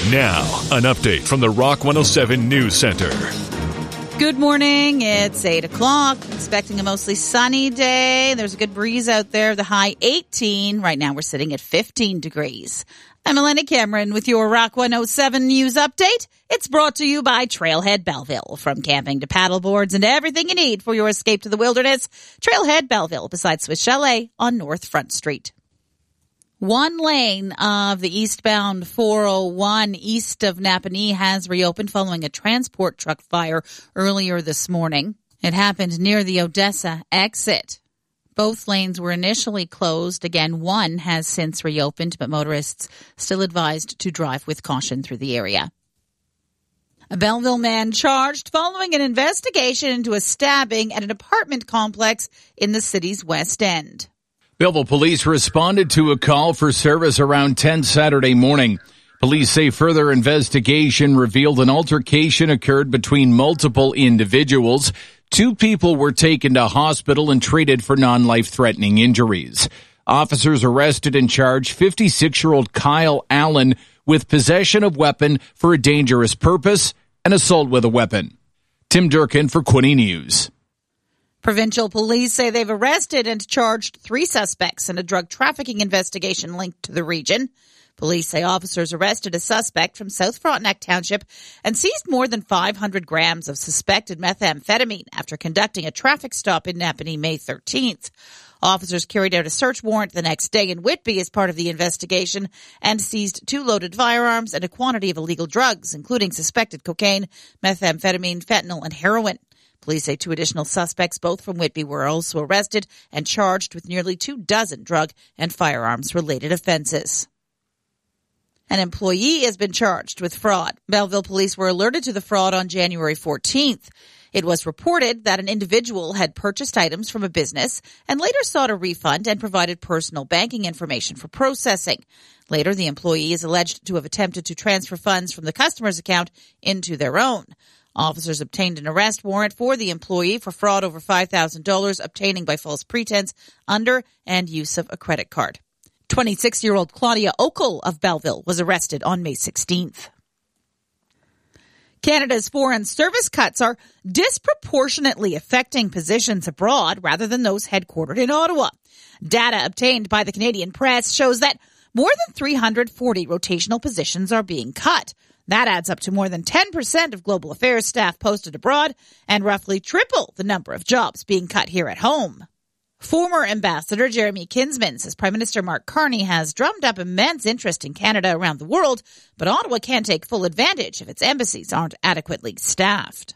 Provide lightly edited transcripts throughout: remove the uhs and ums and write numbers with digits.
Now, an update from the Rock 107 News Center. Good morning. It's 8 o'clock. Expecting a mostly sunny day. There's a good breeze out there. The high 18. Right now we're sitting at 15 degrees. I'm Elena Cameron with your Rock 107 News Update. It's brought to you by Trailhead Belleville. From camping to paddleboards and everything you need for your escape to the wilderness, Trailhead Belleville beside Swiss Chalet on North Front Street. One lane of the eastbound 401 east of Napanee has reopened following a transport truck fire earlier this morning. It happened near the Odessa exit. Both lanes were initially closed. Again, one has since reopened, but motorists still advised to drive with caution through the area. A Belleville man charged following an investigation into a stabbing at an apartment complex in the city's West End. Belleville police responded to a call for service around 10 Saturday morning. Police say further investigation revealed an altercation occurred between multiple individuals. 2 people were taken to hospital and treated for non-life-threatening injuries. Officers arrested and charged 56-year-old Kyle Allen with possession of weapon for a dangerous purpose and assault with a weapon. Tim Durkin for Quinny News. Provincial police say they've arrested and charged 3 suspects in a drug trafficking investigation linked to the region. Police say officers arrested a suspect from South Frontenac Township and seized more than 500 grams of suspected methamphetamine after conducting a traffic stop in Napanee May 13th. Officers carried out a search warrant the next day in Whitby as part of the investigation and seized 2 loaded firearms and a quantity of illegal drugs, including suspected cocaine, methamphetamine, fentanyl, and heroin. Police say 2 additional suspects, both from Whitby, were also arrested and charged with nearly 24 drug and firearms-related offenses. An employee has been charged with fraud. Belleville police were alerted to the fraud on January 14th. It was reported that an individual had purchased items from a business and later sought a refund and provided personal banking information for processing. Later, the employee is alleged to have attempted to transfer funds from the customer's account into their own. Officers obtained an arrest warrant for the employee for fraud over $5,000, obtaining by false pretense, under and use of a credit card. 26-year-old Claudia Okel of Belleville was arrested on May 16th. Canada's foreign service cuts are disproportionately affecting positions abroad rather than those headquartered in Ottawa. Data obtained by the Canadian Press shows that more than 340 rotational positions are being cut. That adds up to more than 10% of global affairs staff posted abroad and roughly triple the number of jobs being cut here at home. Former Ambassador Jeremy Kinsman says Prime Minister Mark Carney has drummed up immense interest in Canada around the world, but Ottawa can't take full advantage if its embassies aren't adequately staffed.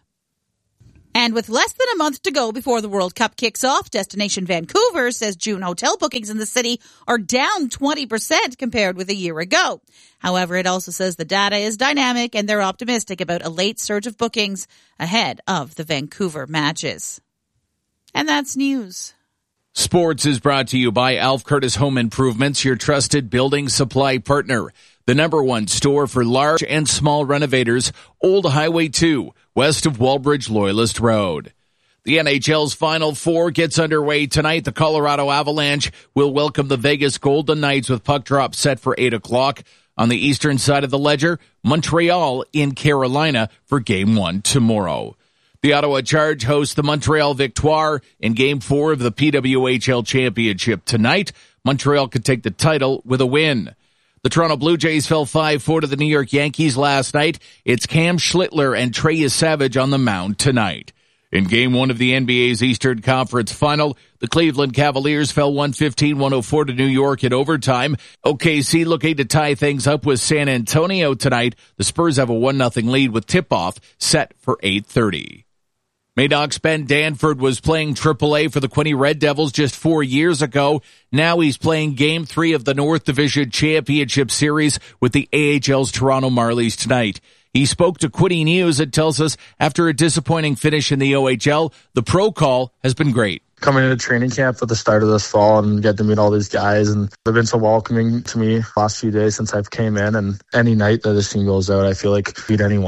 And with less than a month to go before the World Cup kicks off, Destination Vancouver says June hotel bookings in the city are down 20% compared with a year ago. However, it also says the data is dynamic and they're optimistic about a late surge of bookings ahead of the Vancouver matches. And that's news. Sports is brought to you by Alf Curtis Home Improvements, your trusted building supply partner. The #1 store for large and small renovators, Old Highway 2, west of Walbridge Loyalist Road. The NHL's Final Four gets underway tonight. The Colorado Avalanche will welcome the Vegas Golden Knights with puck drop set for 8 o'clock. On the eastern side of the ledger, Montreal in Carolina for Game 1 tomorrow. The Ottawa Charge hosts the Montreal Victoire in Game 4 of the PWHL Championship tonight. Montreal could take the title with a win. The Toronto Blue Jays fell 5-4 to the New York Yankees last night. It's Cam Schlittler and Trey Savage on the mound tonight. In Game 1 of the NBA's Eastern Conference Final, the Cleveland Cavaliers fell 115-104 to New York in overtime. OKC looking to tie things up with San Antonio tonight. The Spurs have a 1-0 lead with tip-off set for 8:30. Madoff's Ben Danford was playing AAA for the Quinny Red Devils just 4 years ago. Now he's playing Game 3 of the North Division Championship Series with the AHL's Toronto Marlies tonight. He spoke to Quinny News and tells us after a disappointing finish in the OHL, the pro call has been great. Coming into training camp at the start of this fall and get to meet all these guys, and they've been so welcoming to me the last few days since I've came in, and any night that this team goes out, I feel like I beat anyone.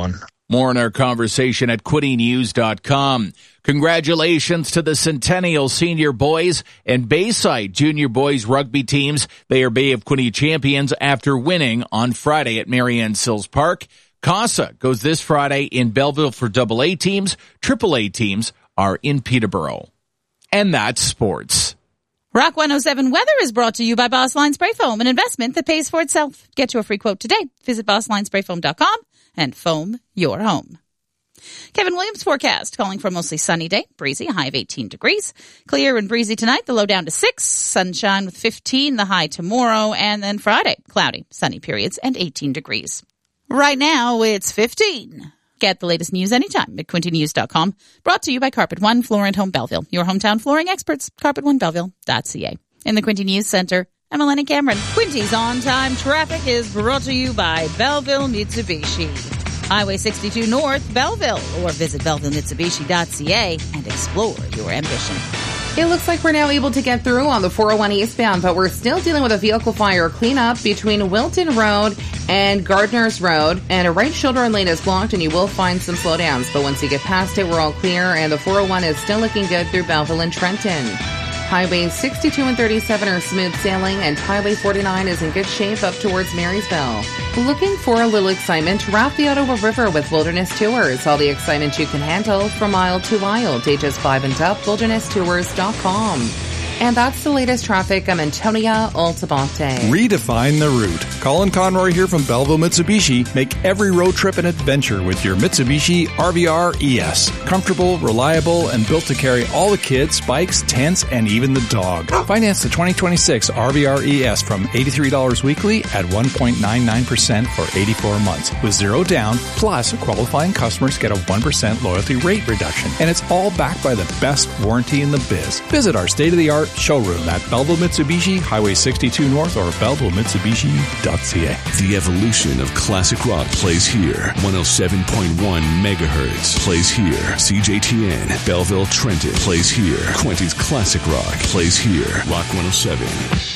More in our conversation at QuintyNews.com. Congratulations to the Centennial Senior Boys and Bayside Junior Boys rugby teams. They are Bay of Quinte champions after winning on Friday at Marianne Sills Park. CASA goes this Friday in Belleville for AA teams. AAA teams are in Peterborough. And that's sports. Rock 107 weather is brought to you by Boss Line Spray Foam, an investment that pays for itself. Get your free quote today. Visit bosslinesprayfoam.com and foam your home. Kevin Williams forecast, calling for a mostly sunny day, breezy, a high of 18 degrees. Clear and breezy tonight, the low down to 6. Sunshine with 15, the high tomorrow. And then Friday, cloudy, sunny periods, and 18 degrees. Right now, it's 15. Get the latest news anytime at QuintyNews.com. Brought to you by Carpet One Floor and Home Belleville. Your hometown flooring experts, carpet1belleville.ca. In the Quinty News Center, I'm Elena Cameron. Quinty's on-time traffic is brought to you by Belleville Mitsubishi. Highway 62 North, Belleville, or visit BellevilleMitsubishi.ca and explore your ambition. It looks like we're now able to get through on the 401 eastbound, but we're still dealing with a vehicle fire cleanup between Wilton Road and Gardner's Road, and a right shoulder lane is blocked, and you will find some slowdowns, but once you get past it, we're all clear, and the 401 is still looking good through Belleville and Trenton. Highways 62 and 37 are smooth sailing, and Highway 49 is in good shape up towards Marysville. Looking for a little excitement? Raft the Ottawa River with Wilderness Tours. All the excitement you can handle from aisle to aisle. Ages 5 and up, wildernesstours.com. And that's the latest traffic. I'm Antonia Altabate. Redefine the route. Colin Conroy here from Belleville Mitsubishi. Make every road trip an adventure with your Mitsubishi RVR ES. Comfortable, reliable, and built to carry all the kids, bikes, tents, and even the dog. Finance the 2026 RVR ES from $83 weekly at 1.99% for 84 months with zero down. Plus, qualifying customers get a 1% loyalty rate reduction. And it's all backed by the best warranty in the biz. Visit our state-of-the-art showroom at Belleville Mitsubishi, Highway 62 North, or BellevilleMitsubishi.ca. The evolution of classic rock plays here. 107.1 megahertz plays here. CJTN, Belleville, Trenton plays here. Quinty's classic rock plays here. Rock 107.